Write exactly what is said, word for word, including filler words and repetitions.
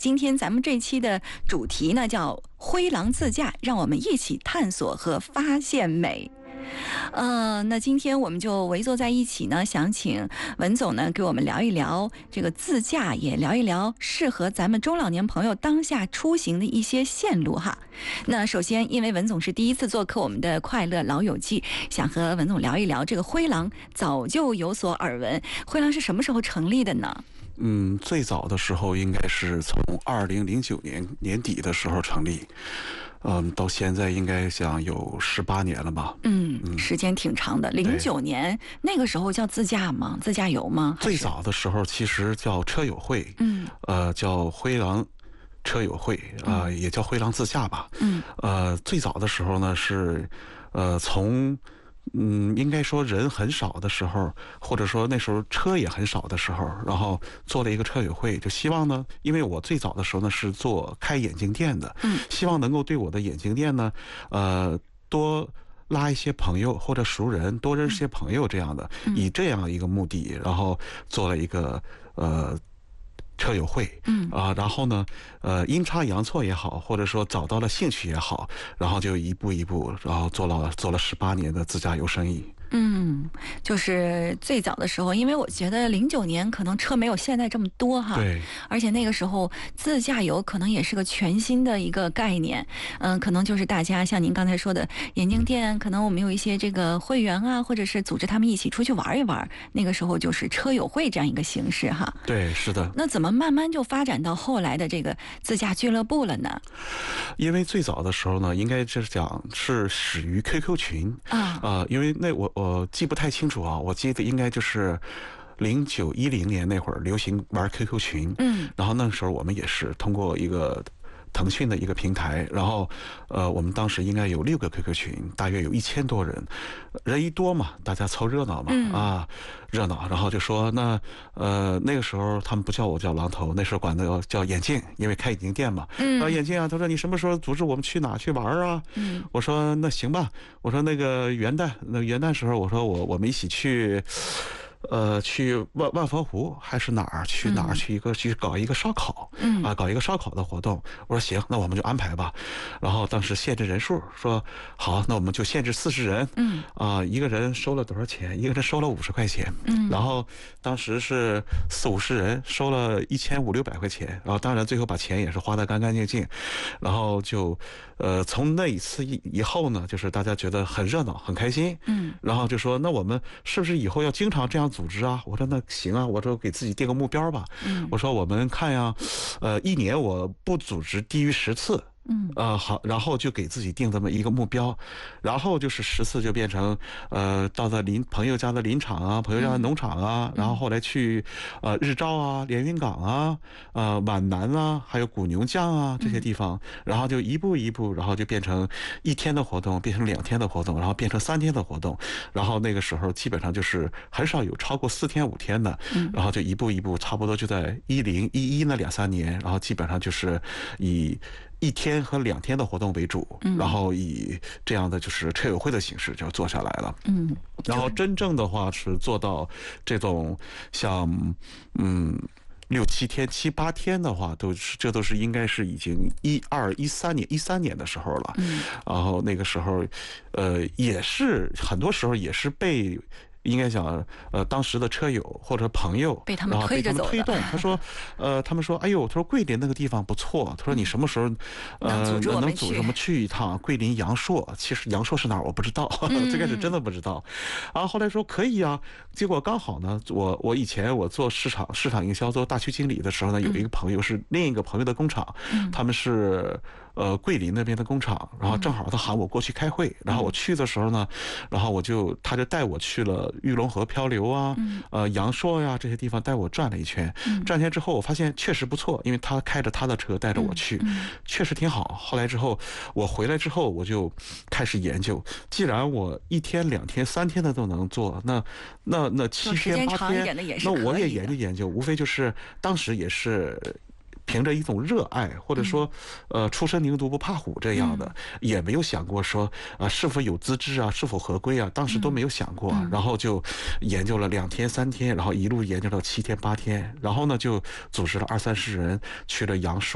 今天咱们这期的主题呢叫灰狼自驾，让我们一起探索和发现美。呃，那今天我们就围坐在一起呢，想请文总呢给我们聊一聊这个自驾，也聊一聊适合咱们中老年朋友当下出行的一些线路哈。那首先，因为文总是第一次做客我们的快乐老友记，想和文总聊一聊这个灰狼，早就有所耳闻。灰狼是什么时候成立的呢？ 嗯，最早的时候应该是从二零零九年年底的时候成立。嗯，到现在应该想有十八年了吧？ 嗯，嗯时间挺长的。零九年那个时候叫自驾吗？自驾游吗？ 最早的时候其实叫车友会，嗯，呃，叫灰狼车友会，啊、呃，也叫灰狼自驾吧。嗯，呃，最早的时候呢是，呃，从。嗯，应该说人很少的时候，或者说那时候车也很少的时候，然后做了一个车友会，就希望呢，因为我最早的时候呢是做开眼镜店的，嗯，希望能够对我的眼镜店呢，呃，多拉一些朋友或者熟人，多认识些朋友这样的，以这样一个目的，然后做了一个呃。车友会，嗯啊，然后呢，呃，阴差阳错也好，或者说找到了兴趣也好，然后就一步一步，然后做了做了十八年的自驾游生意。 嗯，就是最早的时候，因为我觉得零九年可能车没有现在这么多哈， 对， 而且那个时候自驾游可能也是个全新的一个概念，嗯、呃，可能就是大家像您刚才说的眼镜店，可能我们有一些这个会员啊，或者是组织他们一起出去玩一玩，那个时候就是车友会这样一个形式哈。 对，是的。 那怎么慢慢就发展到后来的这个自驾俱乐部了呢？ 因为最早的时候呢，应该就是讲是始于 Q Q 群啊，啊、呃，因为那我。我记不太清楚啊，我记得应该就是零九一零年那会儿流行玩 Q Q 群，嗯，然后那时候我们也是通过一个腾讯的一个平台，然后呃，我们当时应该有六个 Q Q 群，大约有一千多人，人一多嘛，大家凑热闹嘛，嗯、啊，热闹，然后就说那呃那个时候他们不叫我叫狼头，那时候管的叫眼镜，因为开眼镜店嘛，嗯，啊眼镜啊，他说你什么时候组织我们去哪去玩啊？嗯，我说那行吧，我说那个元旦那元旦时候，我说我我们一起去。呃，去万万佛湖还是哪儿？去哪儿？去一个去搞一个烧烤，嗯啊，搞一个烧烤的活动。我说行，那我们就安排吧。然后当时限制人数，说好，那我们就限制四十人，嗯啊，一个人收了多少钱？一个人收了五十块钱，嗯，然后当时是四五十人，收了一千五六百块钱。然后当然最后把钱也是花得干干净净，然后就呃从那一次以以后呢，就是大家觉得很热闹，很开心，嗯，然后就说那我们是不是以后要经常这样组织啊？我说那行啊，我说给自己定个目标吧。嗯，我说我们看呀，呃，一年我不组织低于十次。嗯呃好，然后就给自己定这么一个目标，然后就是十次就变成呃到了林朋友家的林场啊，朋友家的农场啊，嗯、然后后来去呃日照啊、连云港啊、呃皖南啊，还有古牛江啊这些地方，嗯、然后就一步一步，然后就变成一天的活动，变成两天的活动，然后变成三天的活动，然后那个时候基本上就是很少有超过四天五天的，嗯、然后就一步一步，差不多就在一零一一那两三年，然后基本上就是以。一天和两天的活动为主，嗯、然后以这样的就是车友会的形式就做下来了。嗯，然后真正的话是做到这种像嗯六七天、七八天的话，都是这都是应该是已经一二一三年一三年的时候了。嗯，然后那个时候，呃，也是很多时候也是被。应该讲，呃，当时的车友或者朋友被他们推着走的， 推动。他说，呃，他们说，哎呦，他说桂林那个地方不错。他说你什么时候，呃，能组织我们去一趟桂林阳朔？其实阳朔是哪儿我不知道，嗯、最开始真的不知道。然后后来说可以啊，结果刚好呢，我我以前我做市场市场营销做大区经理的时候呢，有一个朋友是另一个朋友的工厂，嗯、他们是。呃，桂林那边的工厂，然后正好他喊我过去开会，嗯、然后我去的时候呢，然后我就他就带我去了玉龙河漂流啊，嗯、呃阳朔呀这些地方带我转了一圈，嗯、转圈之后我发现确实不错，因为他开着他的车带着我去，嗯嗯、确实挺好。后来之后我回来之后我就开始研究，既然我一天两天三天的都能做，那那那七天八天，那我也研究研究，无非就是当时也是。凭着一种热爱，或者说，呃，初生牛犊不怕虎这样的，嗯、也没有想过说，呃，是否有资质啊，是否合规啊，当时都没有想过。嗯、然后就研究了两天三天，然后一路研究到七天八天，然后呢就组织了二三十人去了阳朔。